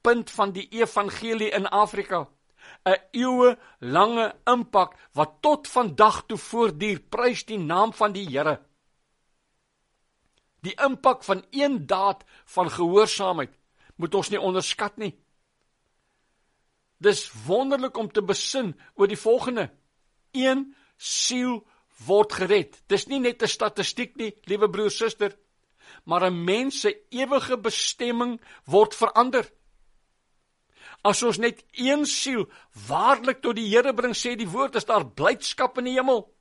punt van die evangelie in Afrika. 'n eeuwelange impak wat tot vandag toe voortduur. Prys die naam van die Here. Die impak van een daad van gehoorsaamheid moet ons nie onderskat nie. Dis wonderlik om te besin oor die volgende. Een siel word gered. Dis nie net 'n statistiek nie, liewe broer, suster, maar 'n mens se ewige bestemming word verander. As ons net een siel waarlik tot die Here bring, sê die woord, is daar blydskap in die hemel.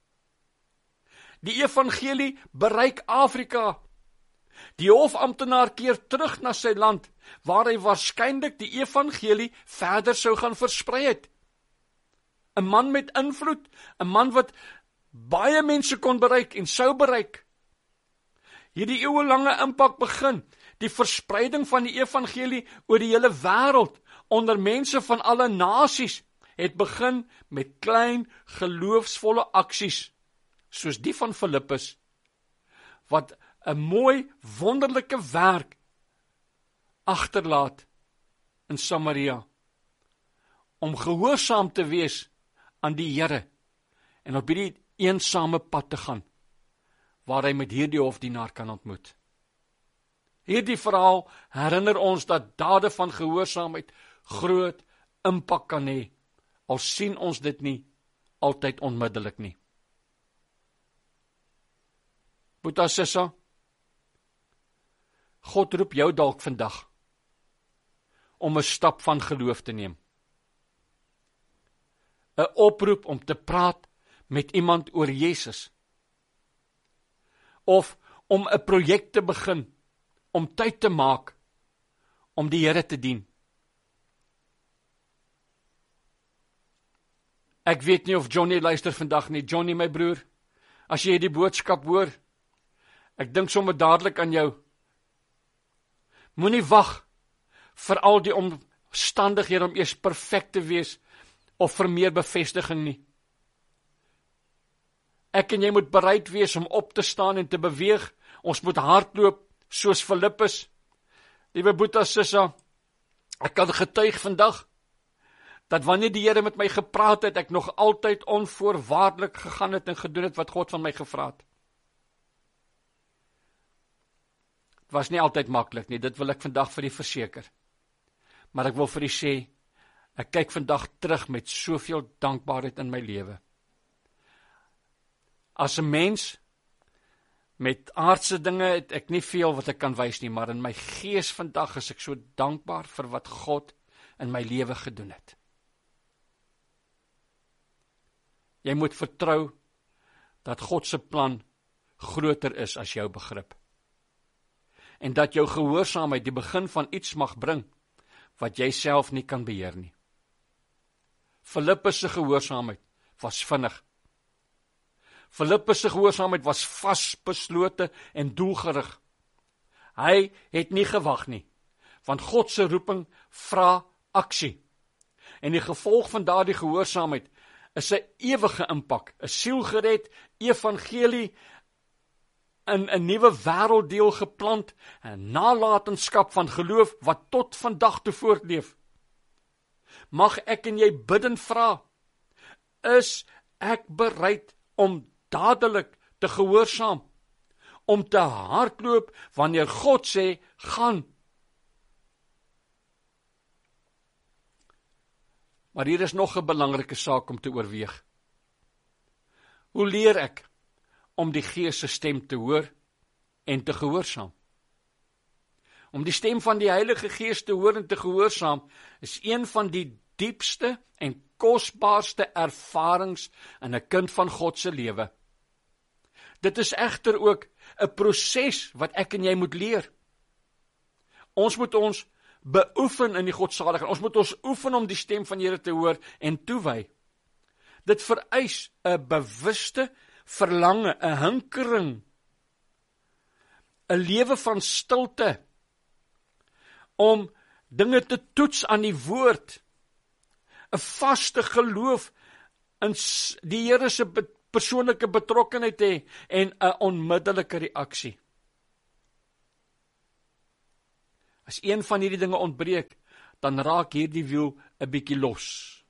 Die evangelie bereik Afrika. Die hofamptenaar keer terug na sy land, waar hy waarskynlik die evangelie verder sou gaan versprei het. 'n man met invloed, 'n man wat baie mense kon bereik en sou bereik. Hierdie eeuwelange impak begin, die verspreiding van die evangelie oor die hele wêreld, onder mense van alle nasies, het begin met klein geloofsvolle aksies, soos die van Filippus, wat 'n mooi, wonderlike werk agterlaat in Samaria, om gehoorsaam te wees aan die Here, en op hierdie eensame pad te gaan, waar hy met hierdie hofdienaar kan ontmoet. Hierdie verhaal herinner ons dat dade van gehoorsaamheid groot impak kan hê, al sien ons dit nie altyd onmiddellik nie. Boeta Sissa, God roep jou dalk vandag om 'n stap van geloof te neem. 'n Oproep om te praat met iemand oor Jesus. Of om 'n projek te begin, om tyd te maak, om die Here te dien. Ek weet nie of Johnny luister vandag nie. Johnny, my broer, as jy die boodskap hoor, ek dink sommer dadelik aan jou. Moenie wag vir al die omstandighede om eers perfek te wees, of vir meer bevestiging nie. Ek en jy moet bereid wees om op te staan en te beweeg. Ons moet hardloop, soos Filippus. Liewe Boeta Sissa, ek kan getuig vandag, dat wanneer die Here met my gepraat het, ek nog altyd onvoorwaardelik gegaan het en gedoen het wat God van my gevra het. Het was nie altyd maklik nie, dit wil ek vandag vir u verseker. Maar ek wil vir u sê, ek kyk vandag terug met soveel dankbaarheid in my lewe. As 'n mens met aardse dinge het ek nie veel wat ek kan wys nie, maar in my gees vandag is ek so dankbaar vir wat God in my lewe gedoen het. Jy moet vertrou dat God se plan groter is as jou begrip. En dat jou gehoorsaamheid die begin van iets mag bring wat jy self nie kan beheer nie. Filippus se gehoorsaamheid was vinnig. Filippus se gehoorsaamheid was vasbeslote en doelgerig. Hy het nie gewag nie, want God se roeping vra aksie. En die gevolg van daardie gehoorsaamheid is 'n ewige impak, 'n siel gered, evangelie in 'n nuwe wêrelddeel geplant, 'n nalatenskap van geloof wat tot vandag toe voortleef. Mag ek en jy bidend vra, is ek bereid om dadelik te gehoorsaam, om te hardloop wanneer God sê, gaan. Maar hier is nog 'n belangrike saak om te oorweeg. Hoe leer ek om die Gees se stem te hoor en te gehoorsaam? Om die stem van die Heilige Gees te hoor en te gehoorsaam is een van die diepste en kosbaarste ervarings in 'n kind van God se lewe. Dit is egter ook 'n proses wat ek en jy moet leer. Ons moet ons beoefen in die godsaligheid. Ons moet ons oefen om die stem van die Here te hoor en toewy. Dit vereis 'n bewuste verlange, 'n hinkering, 'n lewe van stilte, om dinge te toets aan die woord, 'n vaste geloof in die Here se persoonlike betrokkenheid hê en 'n onmiddellike reaksie. As een van hierdie dinge ontbreek, dan raak hierdie wiel 'n bietjie los.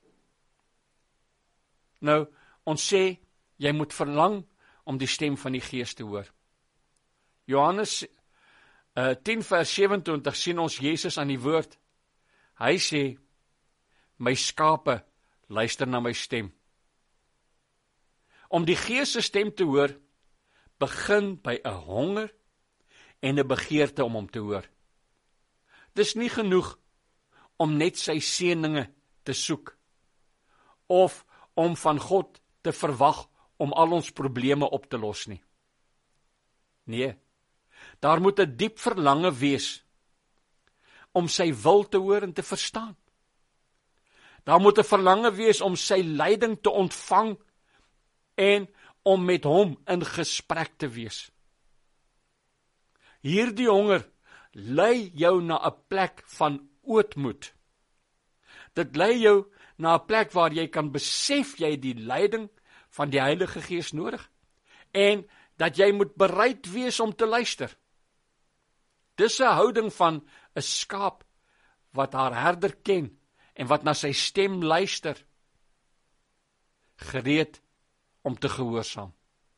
Nou, ons sê, jy moet verlang om die stem van die Gees te hoor. Johannes 10 vers 27 sien ons Jesus aan die woord. Hy sê, my skape luister na my stem. Om die Gees se stem te hoor, begin by 'n honger en 'n begeerte om hom te hoor. Dis nie genoeg om net sy seëninge te soek, of om van God te verwag om al ons probleme op te los nie. Nee, daar moet 'n diep verlange wees om sy wil te hoor en te verstaan. Daar moet 'n verlange wees om sy leiding te ontvang en om met hom in gesprek te wees. Hierdie honger lei jou na 'n plek van ootmoed. Dit lei jou na 'n plek waar jy kan besef jy die leiding van die Heilige Gees nodig en dat jy moet bereid wees om te luister. Dis 'n houding van 'n skaap wat haar herder ken en wat na sy stem luister, gereed om te gehoorsaam.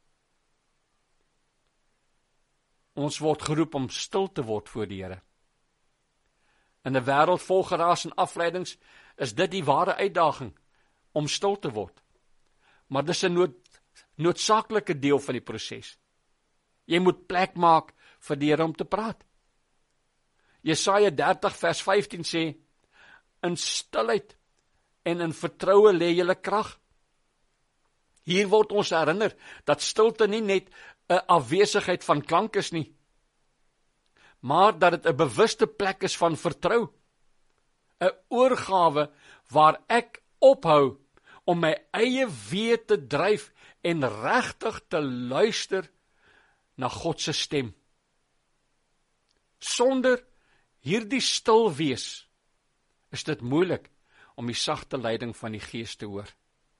Ons word geroep om stil te word voor die Here. In 'n wêreld vol geraas en afleidings is dit die ware uitdaging om stil te word. Maar dis 'n noodsaaklike deel van die proses. Jy moet plek maak vir die Here om te praat. Jesaja 30 vers 15 sê, in stilheid en in vertroue lê julle krag. Hier word ons herinner dat stilte nie net 'n afwesigheid van klank is nie, maar dat dit 'n bewuste plek is van vertrou, 'n oorgawe waar ek ophou om my eie weë te dryf en regtig te luister na God se stem. Sonder hierdie stil wees is dit moeilik om die sagte leiding van die Gees te hoor.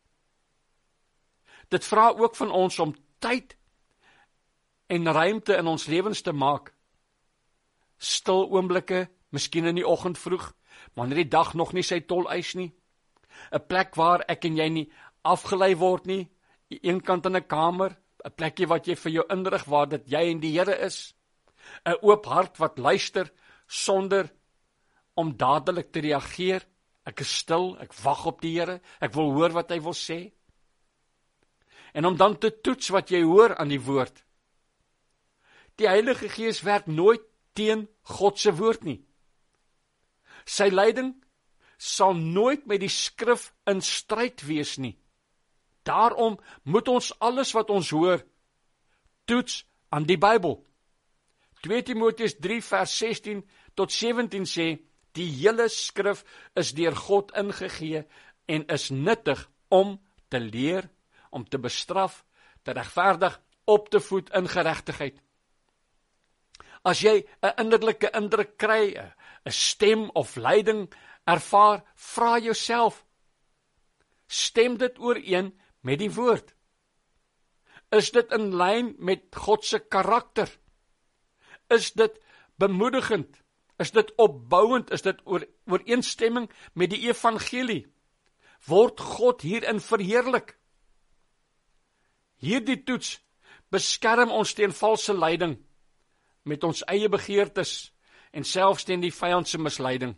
Dit vra ook van ons om tyd en ruimte in ons lewens te maak. Stil oomblikke, miskien in die oggend vroeg, wanneer die dag nog nie sy tol eis nie. 'n plek waar ek en jy nie afgelei word nie, een kant in 'n kamer, 'n plekkie wat jy vir jou inrig waar dit jy en die Here is. 'n Oop hart wat luister sonder om dadelik te reageer. Ek is stil, ek wag op die Here, ek wil hoor wat hy wil sê. En om dan te toets wat jy hoor aan die woord. Die Heilige Gees werk nooit teen God se woord nie. Sy leiding sal nooit met die skrif in stryd wees nie. Daarom moet ons alles wat ons hoor toets aan die Bybel. 2 Timoteus 3 vers 16 tot 17 sê, die hele skrif is deur God ingegee en is nuttig om te leer, om te bestraf, te regverdig, op te voed in geregtigheid. As jy 'n innerlike indruk kry, 'n stem of leiding ervaar, vra jouself, stem dit ooreen met die woord? Is dit in lyn met God se karakter? Is dit bemoedigend? Is dit opbouend? Is dit ooreenstemming met die evangelie? Word God hierin verheerlik? Hierdie toets beskerm ons teen valse leiding, met ons eie begeertes en selfs teen die vyand se misleiding.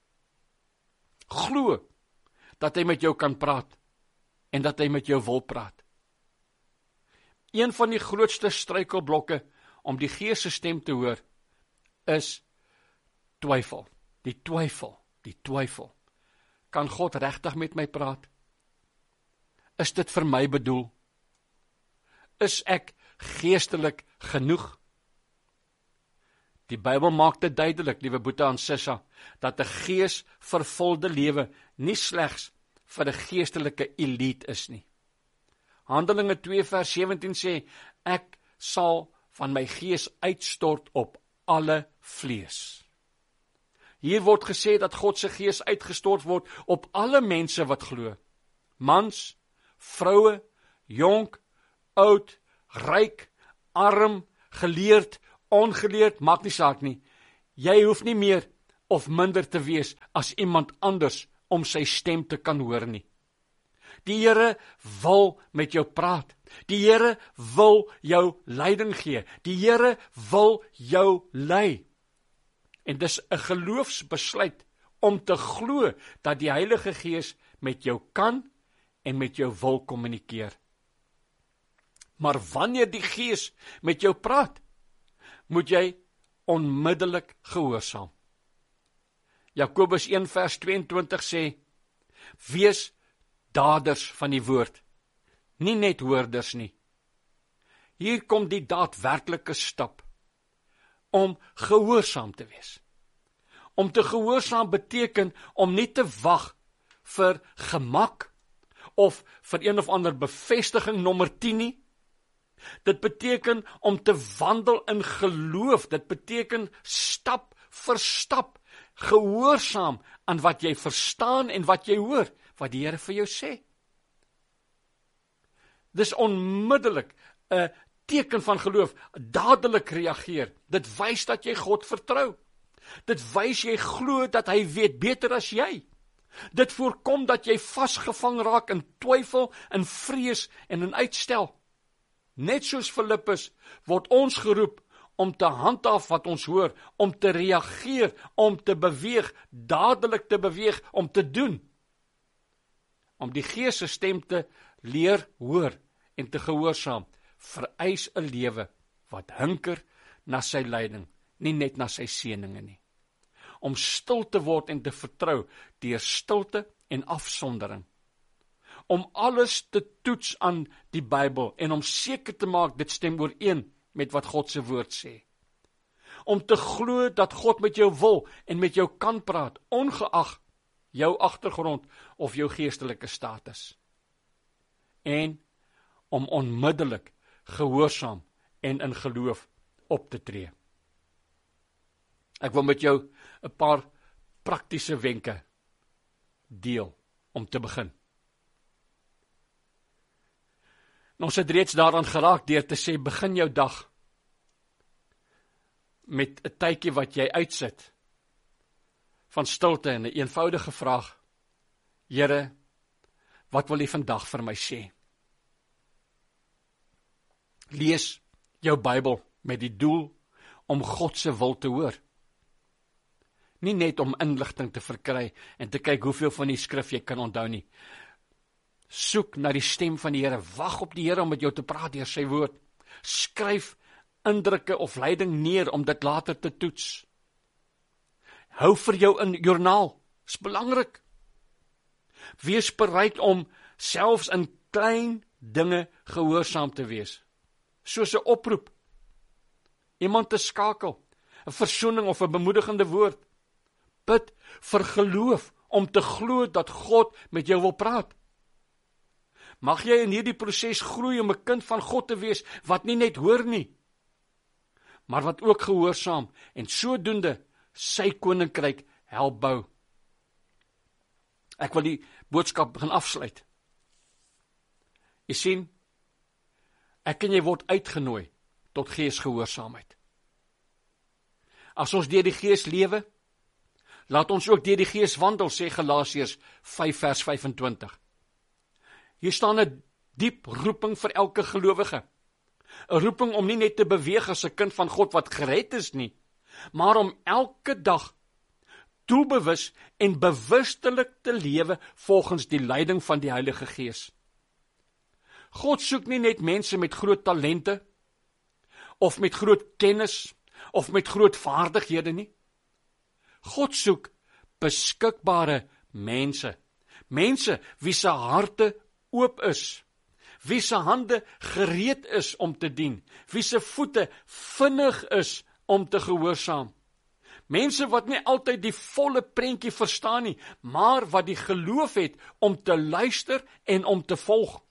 Glo dat hy met jou kan praat en dat hy met jou wil praat. Een van die grootste struikelblokke om die Gees se stem te hoor is twyfel. Die twyfel. Kan God regtig met my praat? Is dit vir my bedoel? Is ek geestelik genoeg? Die Bybel maak dit duidelik, liewe Boeta en Sissa, dat 'n geesvervulde lewe nie slegs vir 'n geestelike elite is nie. Handelinge 2 vers 17 sê, ek sal van my gees uitstort op alle vlees. Hier word gesê dat God se gees uitgestort word op alle mense wat glo. Mans, vroue, jonk, oud, ryk, arm, geleerd, ongeleerd, maak nie saak nie. Jy hoef nie meer of minder te wees as iemand anders om sy stem te kan hoor nie. Die Here wil met jou praat. Die Here wil jou leiding gee. Die Here wil jou lei. En dis 'n geloofsbesluit om te glo dat die Heilige Gees met jou kan en met jou wil kommunikeer. Maar wanneer die Gees met jou praat, moet jy onmiddellik gehoorsaam. Jakobus 1 vers 22 sê, wees daders van die woord, nie net hoorders nie. Hier kom die daadwerklike stap, om gehoorsaam te wees. Om te gehoorsaam beteken om nie te wag vir gemak, of vir een of ander bevestiging nommer 10 nie. Dit beteken om te wandel in geloof, dit beteken stap vir stap, gehoorsaam aan wat jy verstaan en wat jy hoor, wat die Here vir jou sê. Dis onmiddellik 'n teken van geloof, dadelik reageer. Dit wys dat jy God vertrou. Dit wys jy glo dat hy weet beter as jy. Dit voorkom dat jy vasgevang raak in twyfel, in vrees en in uitstel. Net soos Filippus word ons geroep om te handhaaf wat ons hoor, om te reageer, om te beweeg, dadelik te beweeg, om te doen. Om die Gees se stem te leer hoor en te gehoorsaam, vereis 'n lewe wat hinker na sy leiding, nie net na sy seëninge nie. Om stil te word en te vertrou deur stilte en afsondering. Om alles te toets aan die Bybel en om seker te maak dit stem ooreen met wat God se woord sê. Om te glo dat God met jou wil en met jou kan praat, ongeag jou agtergrond of jou geestelike status. En om onmiddellik gehoorsaam en in geloof op te tree. Ek wil met jou 'n paar praktiese wenke deel om te begin. Ons het reeds daaraan geraak deur te sê, begin jou dag met 'n tydjie wat jy uitsit van stilte en 'n eenvoudige vraag. Here, wat wil U vandag vir my sê? Lees jou Bybel met die doel om God se wil te hoor. Nie net om inligting te verkry en te kyk hoeveel van die skrif jy kan onthou nie. Soek na die stem van die Here, wag op die Here om met jou te praat deur sy woord. Skryf indrukke of leiding neer om dit later te toets. Hou vir jou 'n joernaal, is belangrik. Wees bereid om selfs in klein dinge gehoorsaam te wees. Soos 'n oproep, iemand te skakel, 'n versoening of 'n bemoedigende woord. Bid vir geloof om te glo dat God met jou wil praat. Mag jy in hierdie proses groei om 'n kind van God te wees wat nie net hoor nie, maar wat ook gehoorsaam en sodoende sy koninkryk help bou. Ek wil die boodskap begin afsluit. Jy sien, ek en jy word uitgenooi tot geesgehoorsaamheid. As ons deur die Gees lewe, laat ons ook deur die Gees wandel, sê Galasiërs 5 vers 25. Hier staan 'n diep roeping vir elke gelowige. 'n Roeping om nie net te beweeg as 'n kind van God wat gered is nie, maar om elke dag doelbewus en bewustelik te lewe volgens die leiding van die Heilige Gees. God soek nie net mense met groot talente, of met groot kennis, of met groot vaardighede nie. God soek beskikbare mense. Mense wie se harte oop is, wie se hande gereed is om te dien, wie se voete vinnig is om te gehoorsaam. Mense wat nie altyd die volle prentjie verstaan nie, maar wat die geloof het om te luister en om te volg.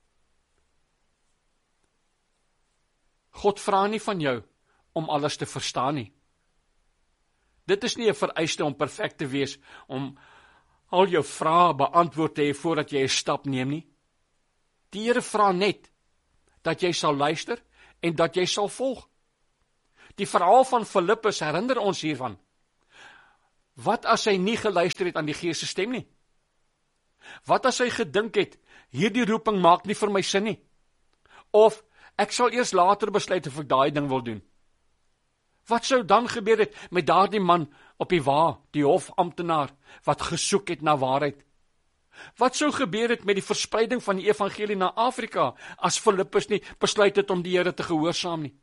God vra nie van jou om alles te verstaan nie. Dit is nie 'n vereiste om perfek te wees, om al jou vrae beantwoord te hê voordat jy 'n stap neem nie. Die Here vra net dat jy sal luister en dat jy sal volg. Die verhaal van Filippus herinner ons hiervan. Wat as hy nie geluister het aan die Gees se stem nie? Wat as hy gedink het, hierdie roeping maak nie vir my sin nie? Of, ek sal eers later besluit of ek daai ding wil doen. Wat sou dan gebeur het met daardie man op die wa, die hofamptenaar, wat gesoek het na waarheid? Wat sou gebeur het met die verspreiding van die evangelie na Afrika, as Filippus nie besluit het om die Here te gehoorsaam nie?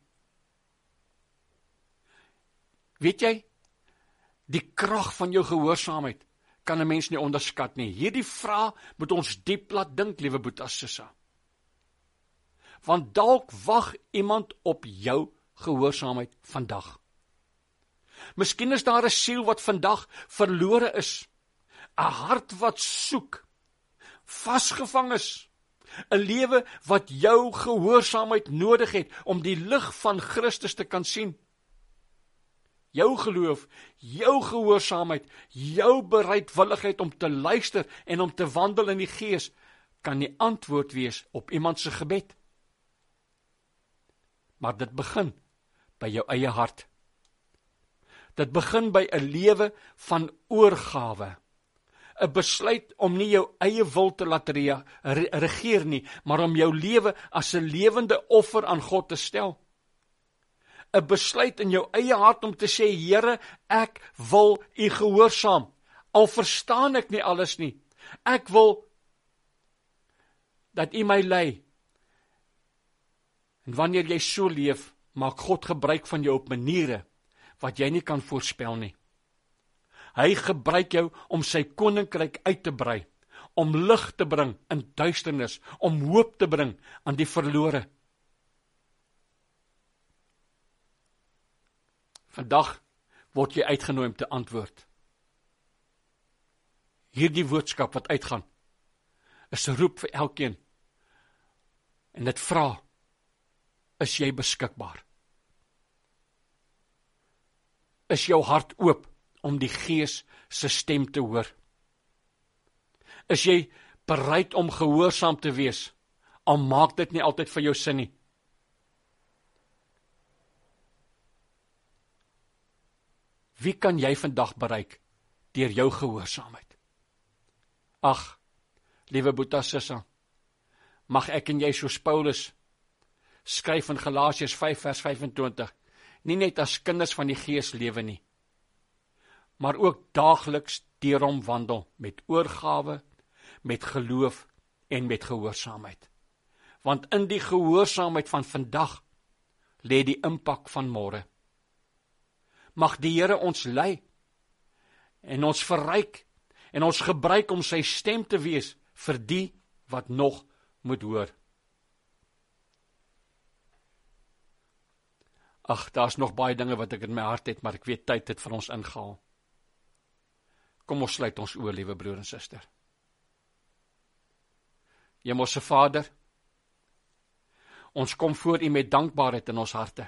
Weet jy, die krag van jou gehoorsaamheid kan 'n mens nie onderskat nie. Hierdie vraag moet ons diep laat dink, liewe Boetas Sissa. Want dalk wag iemand op jou gehoorsaamheid vandag. Miskien is daar 'n siel wat vandag verlore is, 'n hart wat soek, vasgevang is, 'n lewe wat jou gehoorsaamheid nodig het om die lig van Christus te kan sien. Jou geloof, jou gehoorsaamheid, jou bereidwilligheid om te luister en om te wandel in die Gees, kan die antwoord wees op iemand se gebed. Maar dit begin by jou eie hart. Dit begin by 'n lewe van oorgawe. 'n Besluit om nie jou eie wil te laat regeer nie, maar om jou lewe as 'n lewende offer aan God te stel. 'n Besluit in jou eie hart om te sê, Here, ek wil U gehoorsaam. Al verstaan ek nie alles nie. Ek wil dat U my lei. En wanneer jy so leef, maak God gebruik van jou op maniere wat jy nie kan voorspel nie. Hy gebruik jou om sy koninkryk uit te brei, om lig te bring in duisternis, om hoop te bring aan die verlore. Vandag word jy uitgenooi om te antwoord. Hierdie boodskap wat uitgaan, is 'n roep vir elkeen. En dit vra, is jy beskikbaar? Is jou hart oop om die Gees se stem te hoor? Is jy bereid om gehoorsaam te wees, al maak dit nie altyd vir jou sin nie? Wie kan jy vandag bereik deur jou gehoorsaamheid? Ag, liewe Boetas Sissa, mag ek en jy soos Paulus skryf in Galasiërs 5 vers 25, nie net as kinders van die Gees lewe nie, maar ook daagliks deur hom wandel met oorgawe, met geloof en met gehoorsaamheid. Want in die gehoorsaamheid van vandag lê die impak van môre. Mag die Here ons lei en ons verryk en ons gebruik om sy stem te wees vir die wat nog moet hoor. Ag, daar's nog baie dinge wat ek in my hart het, maar ek weet tyd het vir ons ingehaal. Kom ons sluit ons oë, liewe broer en suster. Hemelse Vader, ons kom voor U met dankbaarheid in ons harte.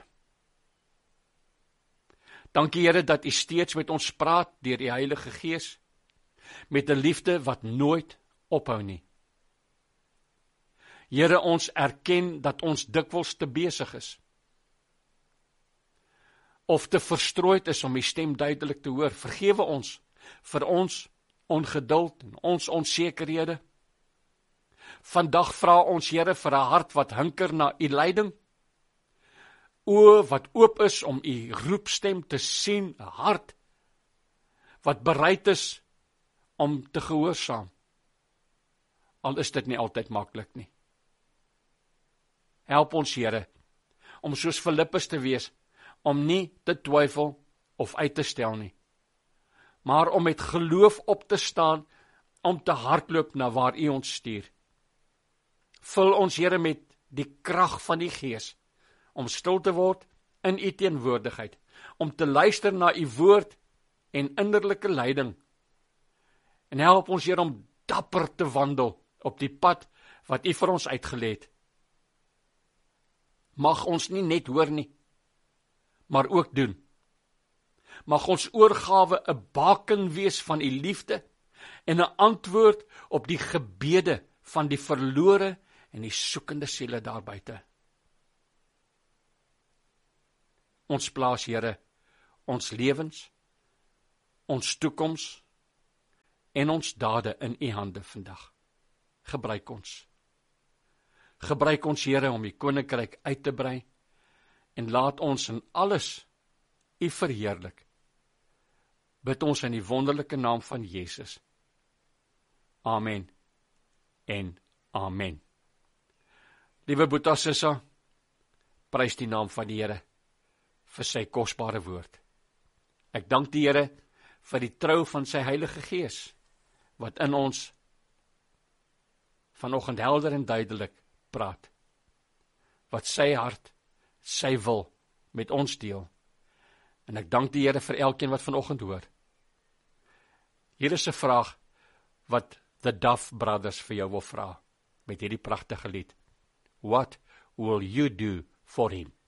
Dankie Here dat U steeds met ons praat deur die Heilige Gees, met 'n liefde wat nooit ophou nie. Here, ons erken dat ons dikwels te besig is, of te verstrooid is om U stem duidelik te hoor. Vergewe ons vir ons ongeduld en ons onsekerhede. Vandag vra ons, Here, vir 'n hart wat hinker na U leiding, oë wat oop is om U roepstem te sien, 'n hart wat bereid is om te gehoorsaam, al is dit nie altyd maklik nie. Help ons, Here, om soos Filippus te wees, om nie te twyfel of uit te stel nie, maar om met geloof op te staan, om te hardloop na waar U ons stuur. Vul ons, Here, met die krag van die Gees, om stil te word in U teenwoordigheid, om te luister na U woord en innerlike leiding. En help ons, Here, om dapper te wandel op die pad wat U vir ons uitgelê het. Mag ons nie net hoor nie, maar ook doen. Mag ons oorgawe 'n baken wees van U liefde en 'n antwoord op die gebede van die verlore en die soekende siele daar buite. Ons plaas, Here, ons lewens, ons toekoms en ons dade in U hande vandag. Gebruik ons. Gebruik ons, Here, om U koninkryk uit te brei en laat ons in alles U verheerlik. Bid ons in die wonderlike naam van Jesus. Amen en amen. Liewe Boeta Sissa, prys die naam van die Here vir sy kosbare woord. Ek dank die Here vir die trou van sy Heilige Gees, wat in ons vanoggend helder en duidelik praat, wat sy hart, sy wil met ons deel. En ek dank die Here vir elkeen wat vanoggend hoor. Hier is 'n vraag wat The Duff Brothers vir jou wil vra, met hierdie pragtige lied. What will you do for him?